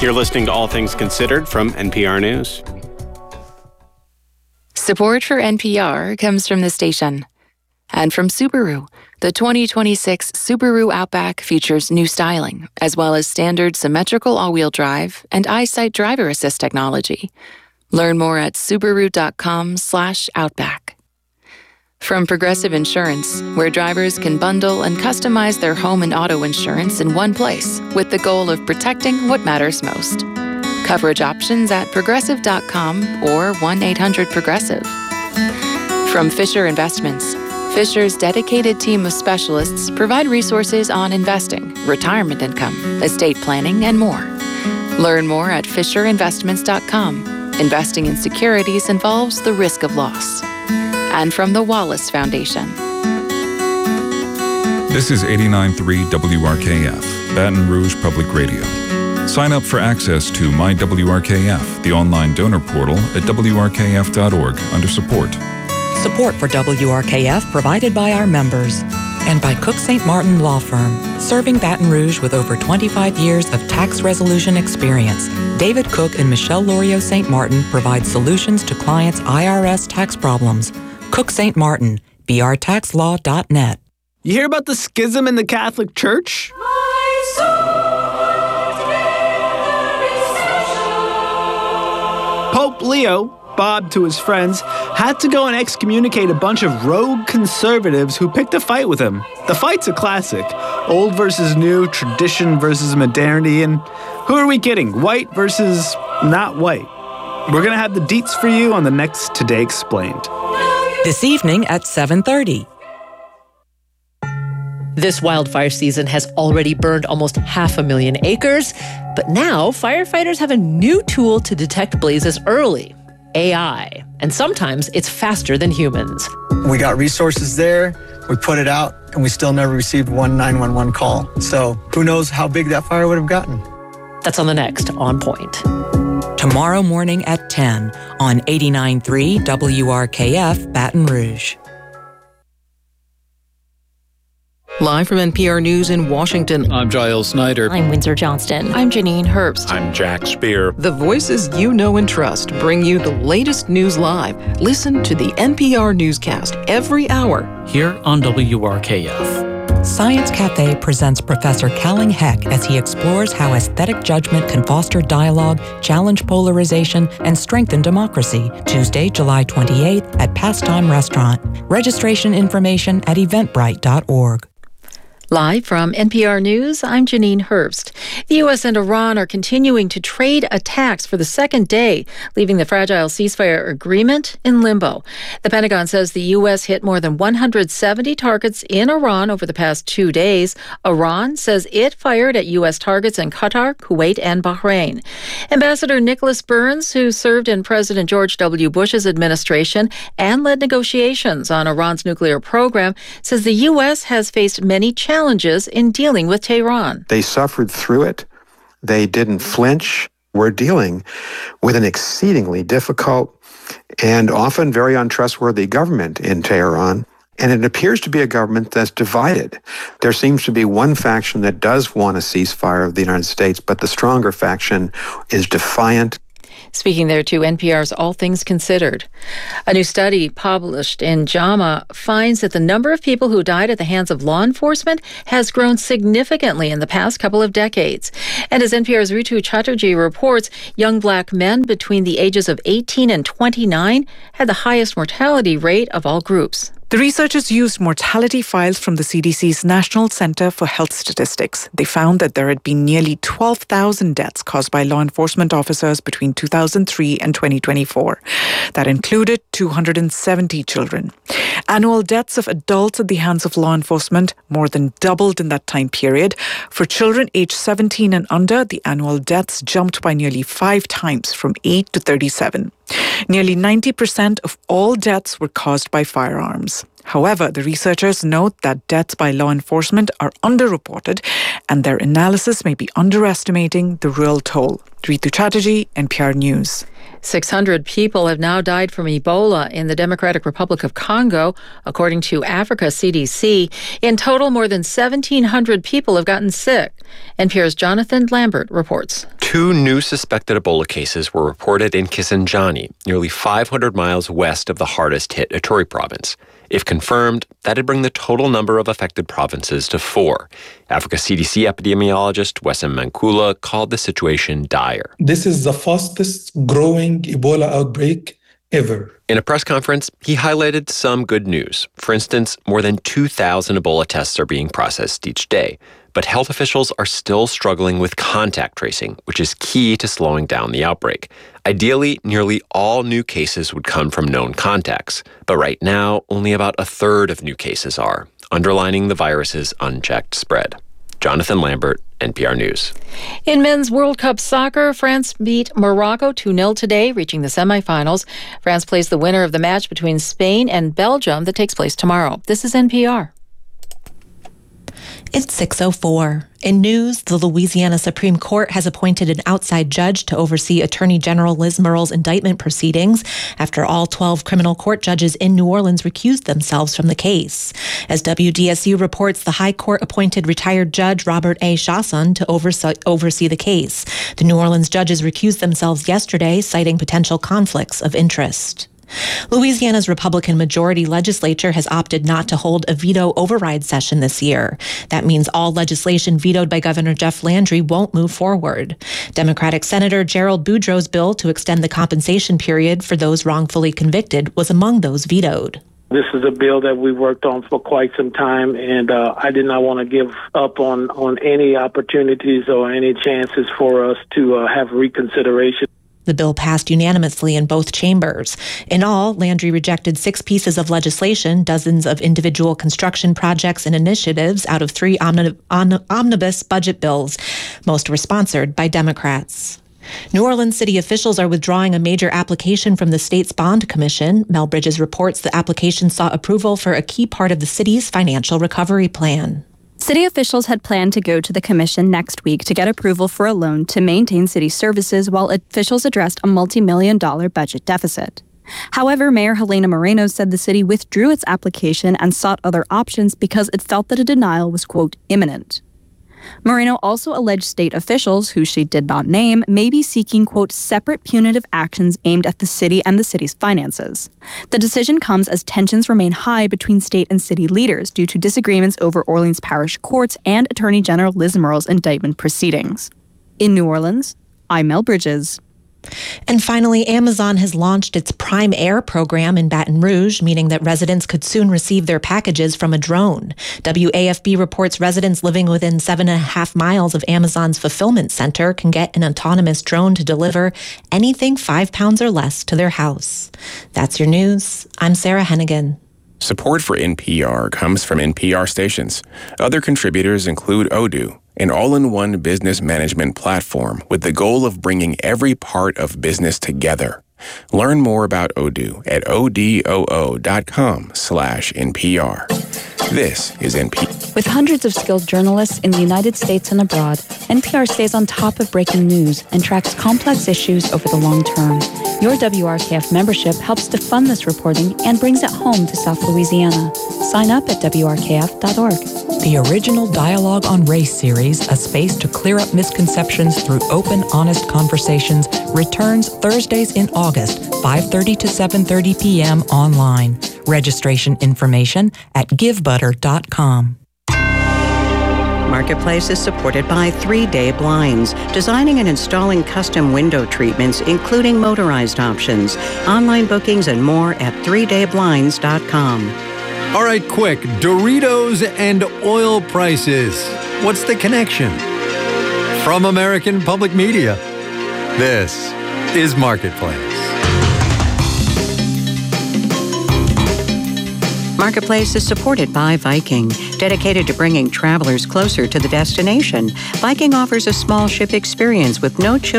You're listening to All Things Considered from NPR News. Support for NPR comes from the station and from Subaru. The 2026 Subaru Outback features new styling, as well as standard symmetrical all-wheel drive and EyeSight driver assist technology. Learn more at Subaru.com/Outback. From Progressive Insurance, where drivers can bundle and customize their home and auto insurance in one place with the goal of protecting what matters most. Coverage options at Progressive.com or 1-800-PROGRESSIVE. From Fisher Investments, Fisher's dedicated team of specialists provide resources on investing, retirement income, estate planning, and more. Learn more at FisherInvestments.com. Investing in securities involves the risk of loss. And from the Wallace Foundation. This is 89.3 WRKF, Baton Rouge Public Radio. Sign up for access to My WRKF, the online donor portal at WRKF.org under support. Support for WRKF provided by our members and by Cook St. Martin Law Firm, serving Baton Rouge with over 25 years of tax resolution experience. David Cook and Michelle Lorio St. Martin provide solutions to clients' IRS tax problems. Cook St. Martin, brtaxlaw.net. You hear about the schism in the Catholic Church? Pope Leo, Bob to his friends, had to go and excommunicate a bunch of rogue conservatives who picked a fight with him. The fight's a classic. Old versus new, tradition versus modernity, and who are we kidding? White versus not white. We're going to have the deets for you on the next Today Explained. This evening at 7:30. This wildfire season has already burned almost 500,000 acres, but now firefighters have a new tool to detect blazes early. AI. And sometimes it's faster than humans. We got resources there, we put it out, and we still never received one 911 call. So who knows how big that fire would have gotten. That's on the next On Point. Tomorrow morning at 10 on 89.3 WRKF Baton Rouge. Live from NPR News in Washington, I'm Giles Snyder. I'm Windsor Johnston. I'm Janine Herbst. I'm Jack Spear. The voices you know and trust bring you the latest news live. Listen to the NPR newscast every hour Here on WRKF. Science Cafe presents Professor Calling Heck as he explores how aesthetic judgment can foster dialogue, challenge polarization, and strengthen democracy. Tuesday, July 28th at Pastime Restaurant. Registration information at eventbrite.org. Live from NPR News, I'm Janine Herbst. The U.S. and Iran are continuing to trade attacks for the second day, leaving the fragile ceasefire agreement in limbo. The Pentagon says the U.S. hit more than 170 targets in Iran over the past 2 days. Iran says it fired at U.S. targets in Qatar, Kuwait, and Bahrain. Ambassador Nicholas Burns, who served in President George W. Bush's administration and led negotiations on Iran's nuclear program, says the U.S. has faced many challenges in dealing with Tehran. They suffered through it. They didn't flinch. We're dealing with an exceedingly difficult and often very untrustworthy government in Tehran. And it appears to be a government that's divided. There seems to be one faction that does want a ceasefire of the United States, but the stronger faction is defiant. Speaking there to NPR's All Things Considered. A new study published in JAMA finds that the number of people who died at the hands of law enforcement has grown significantly in the past couple of decades. And as NPR's Ritu Chatterjee reports, young black men between the ages of 18 and 29 had the highest mortality rate of all groups. The researchers used mortality files from the CDC's National Center for Health Statistics. They found that there had been nearly 12,000 deaths caused by law enforcement officers between 2003 and 2024. That included 270 children. Annual deaths of adults at the hands of law enforcement more than doubled in that time period. For children aged 17 and under, the annual deaths jumped by nearly 5 times, from 8 to 37. Nearly 90% of all deaths were caused by firearms. However, the researchers note that deaths by law enforcement are underreported and their analysis may be underestimating the real toll. Ritu Chatterjee, NPR News. 600 people have now died from Ebola in the Democratic Republic of Congo, according to Africa CDC. In total, more than 1,700 people have gotten sick. NPR's Jonathan Lambert reports. 2 new suspected Ebola cases were reported in Kisangani, nearly 500 miles west of the hardest-hit Ituri province. If confirmed, that'd bring the total number of affected provinces to 4. Africa CDC epidemiologist Wessam Mankula called the situation dire. This is the fastest growing Ebola outbreak ever. In a press conference, he highlighted some good news. For instance, more than 2,000 Ebola tests are being processed each day. But health officials are still struggling with contact tracing, which is key to slowing down the outbreak. Ideally, nearly all new cases would come from known contacts. But right now, only about a third of new cases are, underlining the virus's unchecked spread. Jonathan Lambert, NPR News. In men's World Cup soccer, France beat Morocco 2-0 today, reaching the semifinals. France plays the winner of the match between Spain and Belgium that takes place tomorrow. This is NPR. It's 6:04. In news, the Louisiana Supreme Court has appointed an outside judge to oversee Attorney General Liz Murrell's indictment proceedings after all 12 criminal court judges in New Orleans recused themselves from the case. As WDSU reports, the High Court appointed retired Judge Robert A. Chasson to oversee the case. The New Orleans judges recused themselves yesterday, citing potential conflicts of interest. Louisiana's Republican majority legislature has opted not to hold a veto override session this year. That means all legislation vetoed by Governor Jeff Landry won't move forward. Democratic Senator Gerald Boudreaux's bill to extend the compensation period for those wrongfully convicted was among those vetoed. This is a bill that we worked on for quite some time, and I did not want to give up on any opportunities or any chances for us to have reconsideration. The bill passed unanimously in both chambers. In all, Landry rejected 6 pieces of legislation, dozens of individual construction projects and initiatives out of 3 omnibus budget bills. Most were sponsored by Democrats. New Orleans city officials are withdrawing a major application from the state's bond commission. Mel Bridges reports the application sought approval for a key part of the city's financial recovery plan. City officials had planned to go to the commission next week to get approval for a loan to maintain city services while officials addressed a multi-million-dollar budget deficit. However, Mayor Helena Moreno said the city withdrew its application and sought other options because it felt that a denial was, quote, imminent. Moreno also alleged state officials, who she did not name, may be seeking, quote, separate punitive actions aimed at the city and the city's finances. The decision comes as tensions remain high between state and city leaders due to disagreements over Orleans Parish courts and Attorney General Liz Murrell's indictment proceedings. In New Orleans, I'm Mel Bridges. And finally, Amazon has launched its Prime Air program in Baton Rouge, meaning that residents could soon receive their packages from a drone. WAFB reports residents living within 7.5 miles of Amazon's fulfillment center can get an autonomous drone to deliver anything 5 pounds or less to their house. That's your news. I'm Sarah Hennigan. Support for NPR comes from NPR stations. Other contributors include Odoo, an all-in-one business management platform with the goal of bringing every part of business together. Learn more about Odoo at odoo.com/NPR. This is NPR. With hundreds of skilled journalists in the United States and abroad, NPR stays on top of breaking news and tracks complex issues over the long term. Your WRKF membership helps to fund this reporting and brings it home to South Louisiana. Sign up at WRKF.org. The original Dialogue on Race series, a space to clear up misconceptions through open, honest conversations, returns Thursdays in August, 5:30 to 7:30 p.m. online. Registration information at givebutter.com. Marketplace is supported by 3 Day Blinds, designing and installing custom window treatments, including motorized options. Online bookings and more at 3dayblinds.com. All right, quick. Doritos and oil prices. What's the connection? From American Public Media, this is Marketplace. Marketplace is supported by Viking, dedicated to bringing travelers closer to the destination. Viking offers a small ship experience with no chill